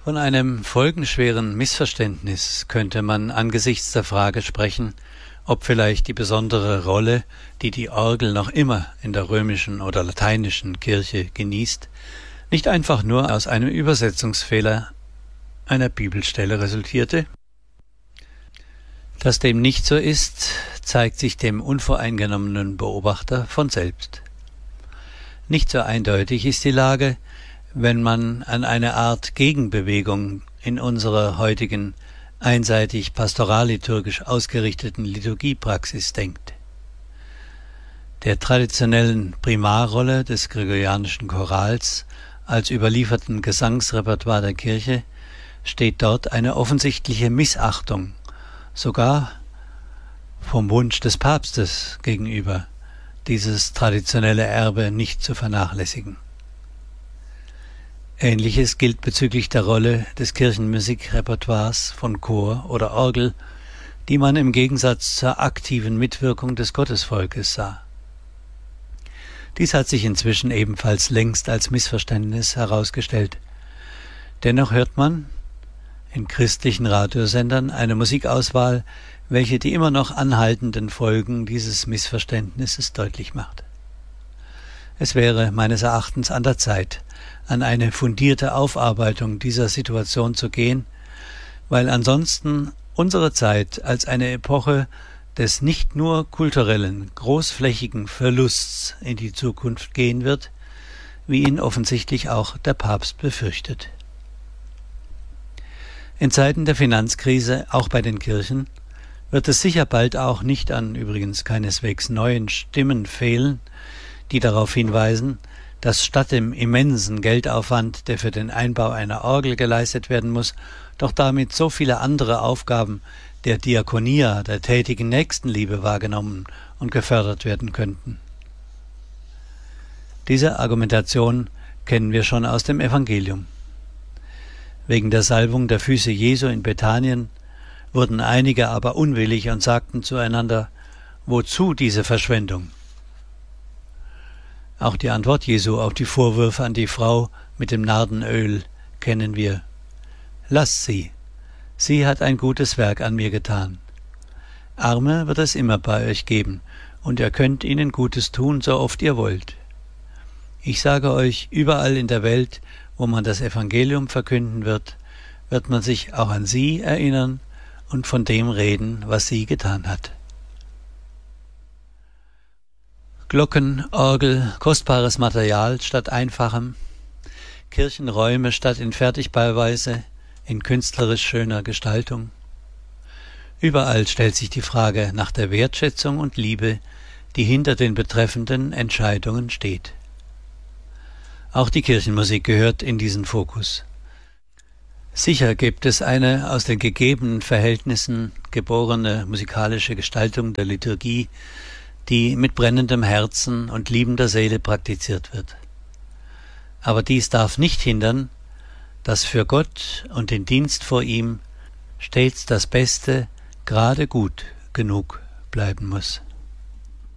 Von einem folgenschweren Missverständnis könnte man angesichts der Frage sprechen, ob vielleicht die besondere Rolle, die die Orgel noch immer in der römischen oder lateinischen Kirche genießt, nicht einfach nur aus einem Übersetzungsfehler einer Bibelstelle resultierte. Dass dem nicht so ist, zeigt sich dem unvoreingenommenen Beobachter von selbst. Nicht so eindeutig ist die Lage, wenn man an eine Art Gegenbewegung in unserer heutigen einseitig pastoralliturgisch ausgerichteten Liturgiepraxis denkt. Der traditionellen Primarrolle des gregorianischen Chorals als überlieferten Gesangsrepertoire der Kirche steht dort eine offensichtliche Missachtung, sogar vom Wunsch des Papstes gegenüber, dieses traditionelle Erbe nicht zu vernachlässigen. Ähnliches gilt bezüglich der Rolle des Kirchenmusikrepertoires von Chor oder Orgel, die man im Gegensatz zur aktiven Mitwirkung des Gottesvolkes sah. Dies hat sich inzwischen ebenfalls längst als Missverständnis herausgestellt. Dennoch hört man in christlichen Radiosendern eine Musikauswahl, welche die immer noch anhaltenden Folgen dieses Missverständnisses deutlich macht. Es wäre meines Erachtens an der Zeit, an eine fundierte Aufarbeitung dieser Situation zu gehen, weil ansonsten unsere Zeit als eine Epoche des nicht nur kulturellen, großflächigen Verlusts in die Zukunft gehen wird, wie ihn offensichtlich auch der Papst befürchtet. In Zeiten der Finanzkrise, auch bei den Kirchen, wird es sicher bald auch nicht an übrigens keineswegs neuen Stimmen fehlen, die darauf hinweisen, dass statt dem immensen Geldaufwand, der für den Einbau einer Orgel geleistet werden muss, doch damit so viele andere Aufgaben der Diakonia, der tätigen Nächstenliebe wahrgenommen und gefördert werden könnten. Diese Argumentation kennen wir schon aus dem Evangelium. Wegen der Salbung der Füße Jesu in Bethanien wurden einige aber unwillig und sagten zueinander: Wozu diese Verschwendung? Auch die Antwort Jesu auf die Vorwürfe an die Frau mit dem Nardenöl kennen wir. Lasst sie, sie hat ein gutes Werk an mir getan. Arme wird es immer bei euch geben, und ihr könnt ihnen Gutes tun, so oft ihr wollt. Ich sage euch, überall in der Welt, wo man das Evangelium verkünden wird, wird man sich auch an sie erinnern und von dem reden, was sie getan hat. Glocken, Orgel, kostbares Material statt einfachem, Kirchenräume statt in Fertigbauweise, in künstlerisch schöner Gestaltung. Überall stellt sich die Frage nach der Wertschätzung und Liebe, die hinter den betreffenden Entscheidungen steht. Auch die Kirchenmusik gehört in diesen Fokus. Sicher gibt es eine aus den gegebenen Verhältnissen geborene musikalische Gestaltung der Liturgie, die mit brennendem Herzen und liebender Seele praktiziert wird. Aber dies darf nicht hindern, dass für Gott und den Dienst vor ihm stets das Beste gerade gut genug bleiben muss.